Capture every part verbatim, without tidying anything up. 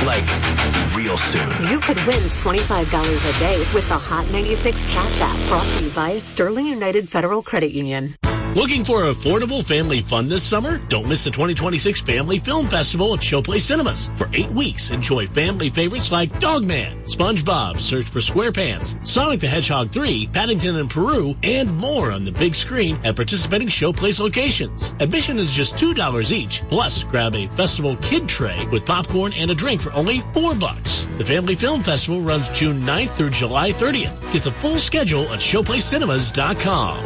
Like, real soon. You could win twenty-five dollars a day with the Hot ninety-six Cash App, brought to you by Sterling United Federal Credit Union. Looking for affordable family fun this summer? Don't miss the twenty twenty-six Family Film Festival at Showplace Cinemas. For eight weeks, enjoy family favorites like Dogman, SpongeBob, Search for SquarePants, Sonic the Hedgehog three, Paddington in Peru, and more on the big screen at participating Showplace locations. Admission is just two dollars each. Plus, grab a festival kid tray with popcorn and a drink for only four bucks. The Family Film Festival runs June ninth through July thirtieth. Get the full schedule at showplace cinemas dot com.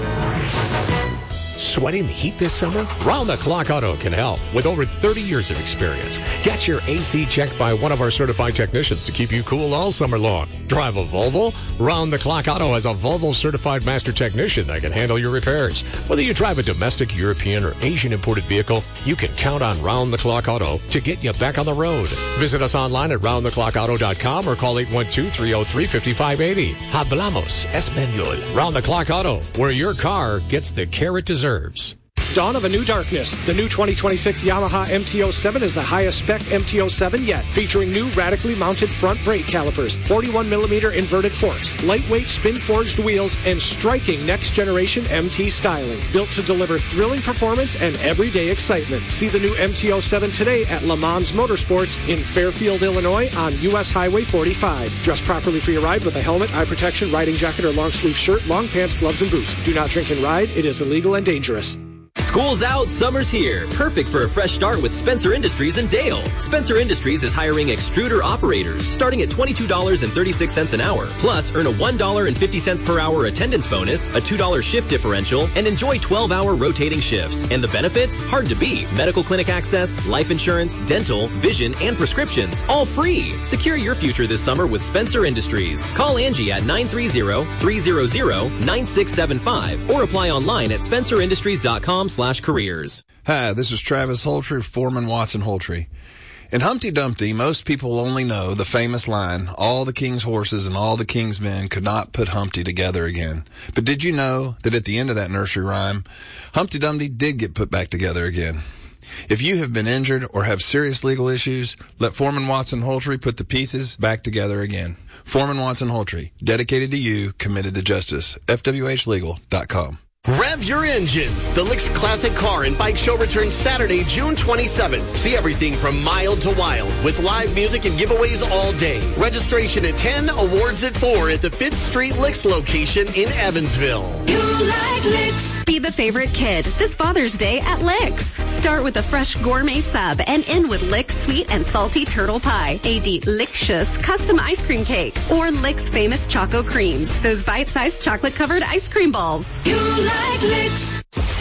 Sweating the heat this summer? Round the Clock Auto can help with over thirty years of experience. Get your A C checked by one of our certified technicians to keep you cool all summer long. Drive a Volvo? Round the Clock Auto has a Volvo certified master technician that can handle your repairs. Whether you drive a domestic, European, or Asian imported vehicle, you can count on Round the Clock Auto to get you back on the road. Visit us online at round the clock auto dot com or call eight one two, three oh three, five five eight oh. Hablamos Español. Round the Clock Auto, where your car gets the care it deserves. Dawn of a new darkness. The new twenty twenty-six Yamaha M T oh seven is the highest spec M T oh seven yet, featuring new radically mounted front brake calipers, forty-one millimeter inverted forks, lightweight spin-forged wheels, and striking next-generation M T styling, built to deliver thrilling performance and everyday excitement. See the new M T oh seven today at Le Mans Motorsports in Fairfield, Illinois on U S Highway forty-five. Dress properly for your ride with a helmet, eye protection, riding jacket, or long-sleeve shirt, long pants, gloves, and boots. Do not drink and ride. It is illegal and dangerous. School's out, summer's here. Perfect for a fresh start with Spencer Industries in Dale. Spencer Industries is hiring extruder operators starting at twenty-two dollars and thirty-six cents an hour. Plus, earn a one dollar and fifty cents per hour attendance bonus, a two dollar shift differential, and enjoy twelve hour rotating shifts. And the benefits? Hard to beat. Medical clinic access, life insurance, dental, vision, and prescriptions. All free. Secure your future this summer with Spencer Industries. Call Angie at nine three zero, three zero zero, nine six seven five or apply online at spencer industries dot com slash careers. Hi, this is Travis Holtry, Foreman Watson Holtry. In Humpty Dumpty, most people only know the famous line, all the king's horses and all the king's men could not put Humpty together again. But did you know that at the end of that nursery rhyme, Humpty Dumpty did get put back together again? If you have been injured or have serious legal issues, let Foreman Watson Holtry put the pieces back together again. Foreman Watson Holtry, dedicated to you, committed to justice. F W H legal dot com. Rev your engines. The Licks Classic Car and Bike Show returns Saturday, June twenty-seventh. See everything from mild to wild with live music and giveaways all day. Registration at ten, awards at four at the fifth Street Licks location in Evansville. You like Licks. Be the favorite kid this Father's Day at Licks. Start with a fresh gourmet sub and end with Licks sweet and salty turtle pie, a delicious custom ice cream cake, or Licks famous Choco Creams, those bite-sized chocolate-covered ice cream balls. You like Licks.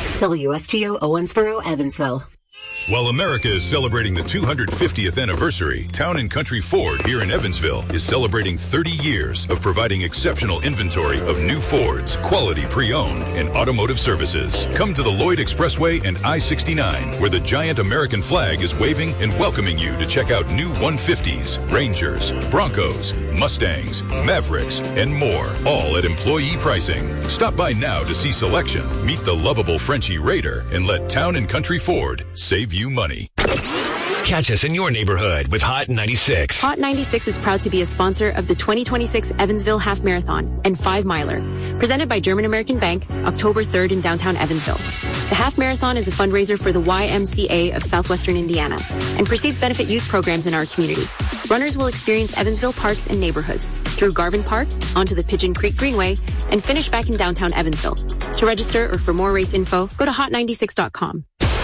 W S T O Owensboro, Evansville. While America is celebrating the two hundred fiftieth anniversary, Town and Country Ford here in Evansville is celebrating thirty years of providing exceptional inventory of new Fords, quality pre-owned, and automotive services. Come to the Lloyd Expressway and I sixty-nine, where the giant American flag is waving and welcoming you to check out new one fifties, Rangers, Broncos, Mustangs, Mavericks, and more, all at employee pricing. Stop by now to see selection, meet the lovable Frenchie Raider, and let Town and Country Ford save you money. Catch us in your neighborhood with Hot ninety-six. Hot ninety-six is proud to be a sponsor of the twenty twenty-six Evansville Half Marathon and Five Miler, presented by German American Bank, October third in downtown Evansville. The Half Marathon is a fundraiser for the Y M C A of Southwestern Indiana and proceeds benefit youth programs in our community. Runners will experience Evansville parks and neighborhoods through Garvin Park, onto the Pigeon Creek Greenway, and finish back in downtown Evansville. To register or for more race info, go to hot ninety-six dot com.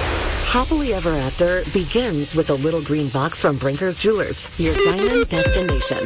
Happily Ever After begins with a little green box from Brinker's Jewelers, your diamond destination.